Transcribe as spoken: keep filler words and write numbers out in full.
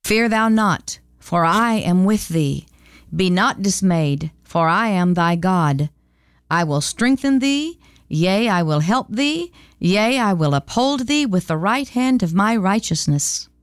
Fear thou not, for I am with thee. Be not dismayed, for I am thy God. I will strengthen thee, yea, I will help thee, yea, I will uphold thee with the right hand of my righteousness.